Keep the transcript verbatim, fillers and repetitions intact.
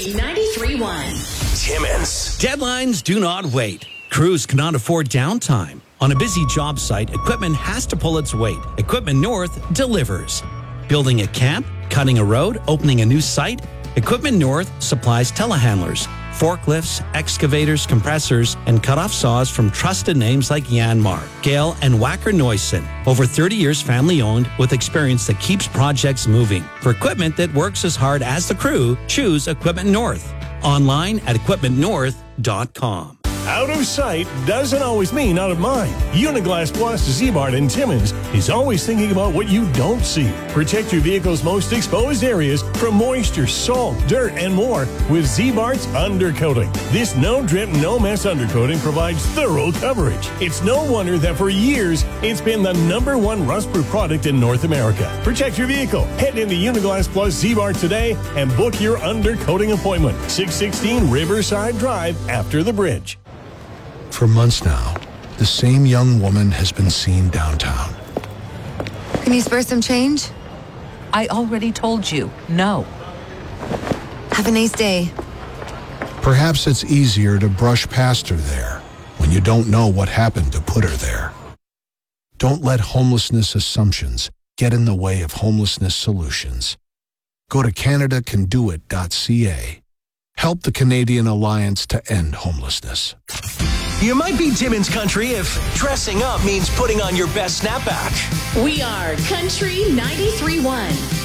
Country ninety-three point one. Timmins. Deadlines do not wait. Crews cannot afford downtime. On a busy job site, equipment has to pull its weight. Equipment North delivers. Building a camp, cutting a road, opening a new site, Equipment North supplies telehandlers, forklifts, excavators, compressors, and cut-off saws from trusted names like Yanmar, Gale, and Wacker Neuson. Over thirty years family-owned with experience that keeps projects moving. For equipment that works as hard as the crew, choose Equipment North. Online at equipment north dot com. Out of sight doesn't always mean out of mind. Uniglass Plus Z-Bart in Timmins is always thinking about what you don't see. Protect your vehicle's most exposed areas from moisture, salt, dirt, and more with Z-Bart's undercoating. This no-drip, no-mess undercoating provides thorough coverage. It's no wonder that for years, it's been the number one rust-proof product in North America. Protect your vehicle. Head into Uniglass Plus Z-Bart today and book your undercoating appointment. six sixteen Riverside Drive after the bridge. For months now, the same young woman has been seen downtown. Can you spare some change? I already told you, no. Have a nice day. Perhaps it's easier to brush past her there when you don't know what happened to put her there. Don't let homelessness assumptions get in the way of homelessness solutions. Go to canada can do it dot c a. Help the Canadian Alliance to End Homelessness. You might be Timmins country if dressing up means putting on your best snapback. We are Country ninety-three point one.